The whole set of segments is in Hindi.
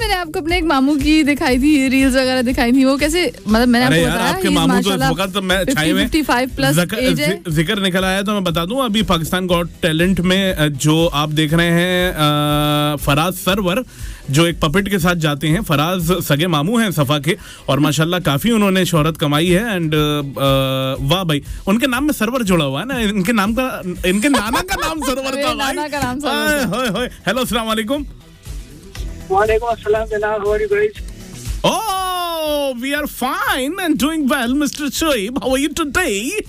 मैंने आपको अपने एक मामू की दिखाई थी, रील्स वगैरह दिखाई थी, वो कैसे, मतलब मैंने आपको बताया आपके मामू तो इस वक्त मैं छाई में 55 प्लस एज है। जिक्र निकल आया तो मैं बता दूं, अभी पाकिस्तान गॉट टैलेंट में जो आप देख रहे हैं फराज सरवर, जो एक पपेट के साथ जाते हैं, फराज सगे मामू हैं सफा के, और माशाल्लाह काफी उन्होंने शोहरत कमाई है। एंड वाह भाई, उनके नाम में सरवर जुड़ा हुआ है ना, इनके नाना का नाम सरवर था। नाना का नाम सरवर था। हेलो, अस्सलाम वालेकुम। वालेकुम अस्सलाम जनाब, how are you guys? Oh, we are fine and doing well, Mr. Shoaib. How are you today?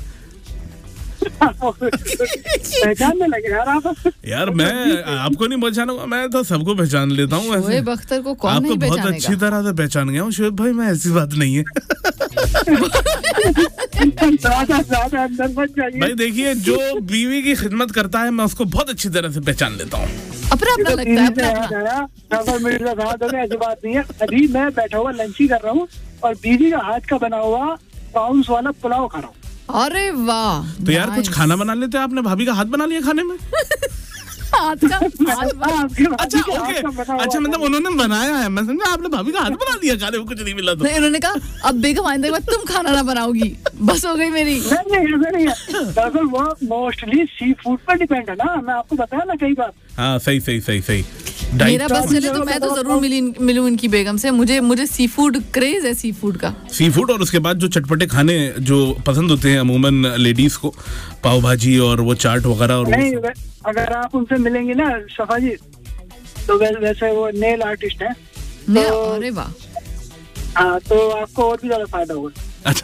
पहचानने लगे यार आप। यार मैं आपको नहीं पहचानूंगा, मैं तो सबको पहचान लेता हूँ। शोएब अख्तर को कौन नहीं पहचानेगा? बहुत अच्छी तरह से पहचान गया हूँ शोएब भाई, मैं ऐसी बात नहीं है। भाई देखिए, जो बीवी की खिदमत करता है मैं उसको बहुत अच्छी तरह से पहचान लेता हूँ। अपना लगता है ऐसी बात नहीं है। अभी मैं बैठा हुआ लंच ही कर रहा हूँ और बीवी का हाथ का बना हुआ प्राउंस वाला पुलाव खा रहा हूँ। अरे वाह, तो यार कुछ खाना बना लेते, आपने भाभी का हाथ बना लिया खाने में। अच्छा ओके, अच्छा मतलब उन्होंने बनाया है, मैं समझा आपने भाभी का हाथ बना दिया खाने में, कुछ नहीं मिला तो। नहीं, उन्होंने कहा अब बेगम आइंदा के बाद तुम खाना ना बनाओगी, बस हो गई मेरी। नहीं दरअसल वो मोस्टली सी फूड पर डिपेंड है ना, मैं आपको बताया ना कई बार। हाँ सही। मेरा बस चले तो मैं तो जरूर मिलूं इनकी बेगम से। मुझे सी फूड क्रेज है, सी फूड का। सी फूड और उसके बाद जो चटपटे खाने जो पसंद होते हैं अमूमन लेडीज को, पाव भाजी और वो चाट वगैरह। और नहीं, अगर आप उनसे मिलेंगे ना सफा जी, तो वैसे वो नेल आर्टिस्ट है। अरे वाह, हाँ, तो आपको और भी ज्यादा फायदा होगा। अच्छा,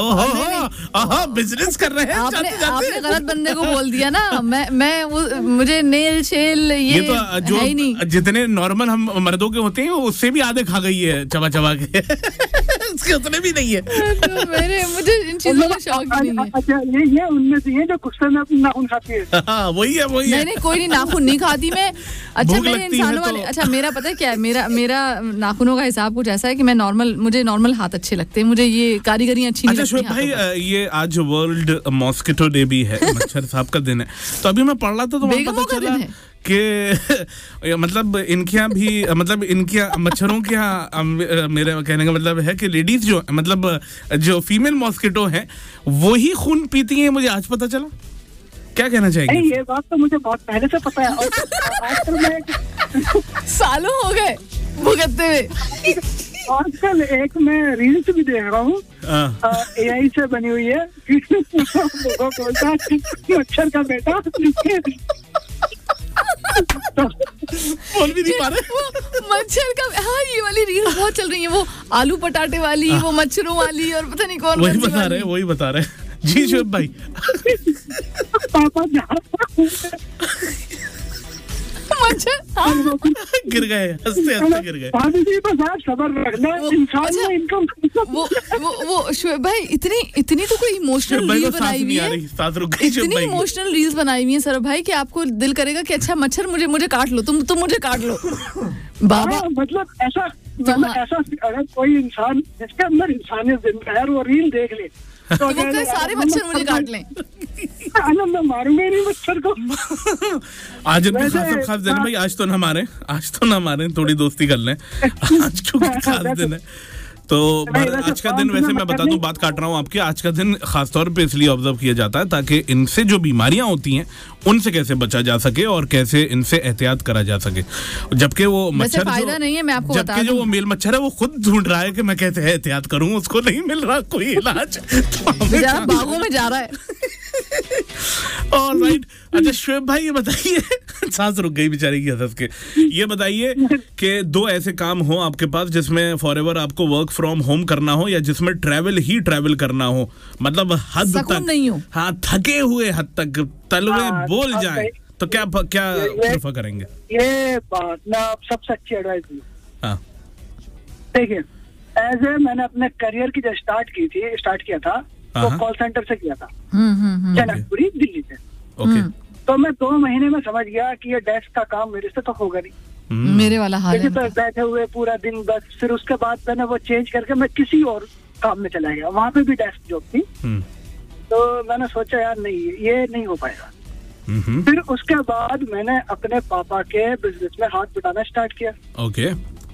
बिजनेस कर रहे हैं। आपने गलत बंदे को बोल दिया ना। मुझे नेल शेल ये तो जो है ही नहीं। जितने नॉर्मल हम मर्दों के होते हैं उससे भी आधे खा गई है चबा के। उसके उतने भी नहीं है। तो मुझे इन चीजों का शौक नहीं है। अच्छा, ये उनमें से ये जो गुस्से में अपनी नाखून खाती है। हाँ, वही है। नहीं, कोई नहीं, नाखून नहीं खाती मैं। अच्छा, मेरे इंसानों वाले, अच्छा मेरा पता है क्या है, मेरा नाखूनों का हिसाब कुछ ऐसा है कि मुझे नॉर्मल हाथ अच्छे लगते हैं, मुझे ये कारीगरी अच्छी नहीं लगती। अच्छा भाई, ये आज वर्ल्ड मॉस्किटो डे भी है, मच्छर साहब का दिन है। तो अभी मैं पढ़ रहा था तो मुझे पता चला कि मतलब इनके यहाँ भी, मतलब इनके मच्छरों के यहाँ, मेरे कहने का मतलब है कि लेडीज जो मतलब जो फीमेल मॉस्किटो हैं वो ही खून पीती हैं, मुझे आज पता चला। क्या कहना चाहेंगे? ये बात तो मुझे बहुत पहले से पता है, और आजकल मैं सालों हो गए भुगतते हुए। आजकल एक मैं रील्स भी देख रहा हूँ, AI से बनी हुई है। मच्छर का बेटा बोल भी नहीं पा रहे। मच्छर का, हाँ ये वाली रील बहुत चल रही है, वो आलू पटाटे वाली, वो मच्छरों वाली, और पता नहीं कौन। वही बता रहे जी शोएब भाई। पापा मच्छर गिर गए, हंसते गिर गए। वो शोएब भाई, इतनी तो कोई इमोशनल रील बनाई हुई है, इतनी इमोशनल रील्स बनाई हुई है सर भाई, कि आपको दिल करेगा कि अच्छा मच्छर मुझे काट लो, तुम मुझे काट लो बाबा। मतलब ऐसा अगर कोई इंसान जिसके अंदर इंसानियत जिंदा है वो रील देख ले तो सारे मच्छर मुझे काट लें। मैं मारूंगा नहीं मच्छर को। आज खास दिन भाई, आज तो ना मारे, थोड़ी दोस्ती कर लें आज, क्योंकि खास दिन है। तो आज का दिन, वैसे मैं बता दूं, बात काट रहा हूँ आपके, आज का दिन खासतौर पे इसलिए ऑब्जर्व किया जाता है ताकि इनसे जो बीमारियां होती हैं उनसे कैसे बचा जा सके और कैसे इनसे एहतियात करा जा सके। जबकि वो मच्छर फायदा नहीं है, मैं आपको बता दूं, जो वो मेल मच्छर है वो खुद ढूंढ रहा है कि मैं कैसे एहतियात करूं, उसको नहीं मिल रहा कोई इलाज, बागों में जा रहा है। ऑलराइट। अच्छा शोएब भाई, ये बताइए, सांस रुक गई बेचारे की हंस के, ये बताइए कि दो ऐसे काम हो आपके पास जिसमें फॉरएवर आपको वर्क फ्रॉम होम करना हो, या जिसमें ट्रैवल करना हो, मतलब हद तक नहीं हो, हाँ थके हुए हद तक तलवे बोल जाए, तो क्या प्रेफर करेंगे? ये बात ना सबसे अच्छी एडवाइस दी। हाँ देखिए, एज ए मैंने अपने करियर की जब स्टार्ट किया था तो कॉल सेंटर से किया था, जनकपुरी दिल्ली से। ओके। तो मैं 2 महीने में समझ गया कि ये डेस्क का काम मेरे से तो होगा नहीं। मेरे वाला हाल है। तो बैठे हुए पूरा दिन बस। फिर उसके बाद मैंने वो चेंज करके मैं किसी और काम में चला गया, वहाँ पे भी डेस्क जॉब थी। तो मैंने सोचा यार नहीं, ये नहीं हो पाएगा। फिर उसके बाद मैंने अपने पापा के बिजनेस में हाथ बटाना स्टार्ट किया। ओके।